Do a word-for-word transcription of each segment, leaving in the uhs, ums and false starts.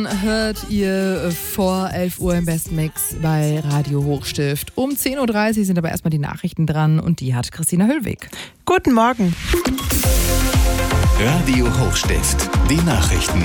Hört ihr vor elf Uhr im Best Mix bei Radio Hochstift. Um zehn Uhr dreißig sind aber erstmal die Nachrichten dran und die hat Christina Höllweg. Guten Morgen. Radio Hochstift, die Nachrichten.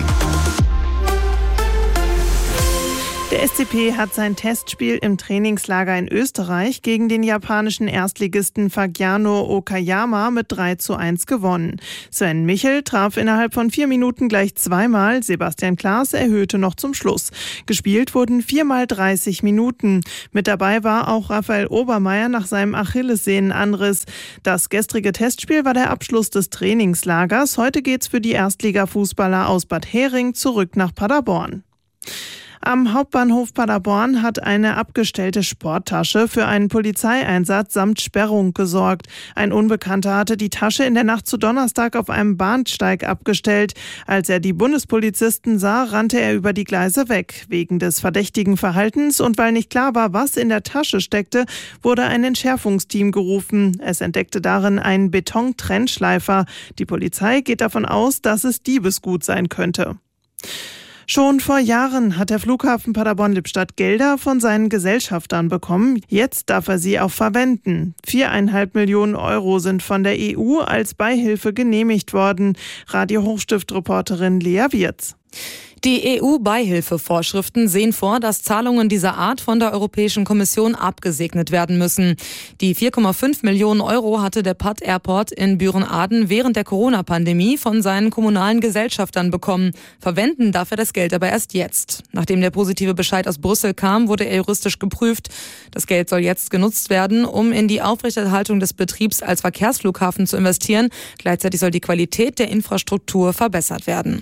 Der S C P hat sein Testspiel im Trainingslager in Österreich gegen den japanischen Erstligisten Fagiano Okayama mit drei zu eins gewonnen. Sven Michel traf innerhalb von vier Minuten gleich zweimal, Sebastian Klaas erhöhte noch zum Schluss. Gespielt wurden viermal dreißig Minuten. Mit dabei war auch Raphael Obermeier nach seinem Achillessehnenanriss. Das gestrige Testspiel war der Abschluss des Trainingslagers. Heute geht's für die Erstligafußballer aus Bad Hering zurück nach Paderborn. Am Hauptbahnhof Paderborn hat eine abgestellte Sporttasche für einen Polizeieinsatz samt Sperrung gesorgt. Ein Unbekannter hatte die Tasche in der Nacht zu Donnerstag auf einem Bahnsteig abgestellt. Als er die Bundespolizisten sah, rannte er über die Gleise weg. Wegen des verdächtigen Verhaltens und weil nicht klar war, was in der Tasche steckte, wurde ein Entschärfungsteam gerufen. Es entdeckte darin einen Betontrennschleifer. Die Polizei geht davon aus, dass es Diebesgut sein könnte. Schon vor Jahren hat der Flughafen Paderborn-Lippstadt Gelder von seinen Gesellschaftern bekommen. Jetzt darf er sie auch verwenden. Viereinhalb Millionen Euro sind von der E U als Beihilfe genehmigt worden. Radio Hochstift-Reporterin Lea Wirz. Die E U-Beihilfevorschriften sehen vor, dass Zahlungen dieser Art von der Europäischen Kommission abgesegnet werden müssen. Die vier Komma fünf Millionen Euro hatte der Pad Airport in Büren-Aden während der Corona-Pandemie von seinen kommunalen Gesellschaftern bekommen. Verwenden darf er das Geld aber erst jetzt. Nachdem der positive Bescheid aus Brüssel kam, wurde er juristisch geprüft. Das Geld soll jetzt genutzt werden, um in die Aufrechterhaltung des Betriebs als Verkehrsflughafen zu investieren. Gleichzeitig soll die Qualität der Infrastruktur verbessert werden.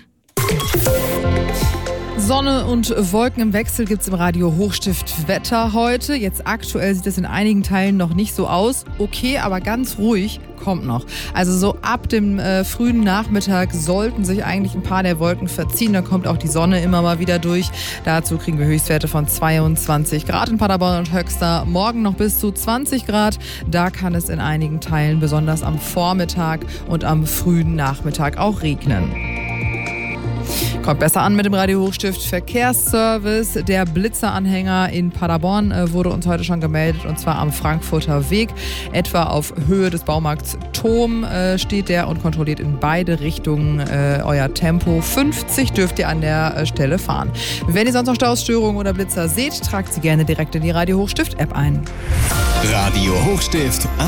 Sonne und Wolken im Wechsel gibt's im Radio Hochstift Wetter heute. Jetzt aktuell sieht es in einigen Teilen noch nicht so aus. Okay, aber ganz ruhig kommt noch. Also so ab dem äh, frühen Nachmittag sollten sich eigentlich ein paar der Wolken verziehen. Dann kommt auch die Sonne immer mal wieder durch. Dazu kriegen wir Höchstwerte von zweiundzwanzig Grad in Paderborn und Höxter. Morgen noch bis zu zwanzig Grad. Da kann es in einigen Teilen, besonders am Vormittag und am frühen Nachmittag, auch regnen. Kommt besser an mit dem Radio Hochstift Verkehrsservice. Der Blitzeranhänger in Paderborn äh, wurde uns heute schon gemeldet, und zwar am Frankfurter Weg. Etwa auf Höhe des Baumarkts Thom äh, steht der und kontrolliert in beide Richtungen äh, euer Tempo. fünfzig dürft ihr an der äh, Stelle fahren. Wenn ihr sonst noch Stausstörungen oder Blitzer seht, tragt sie gerne direkt in die Radio Hochstift App ein. Radio Hochstift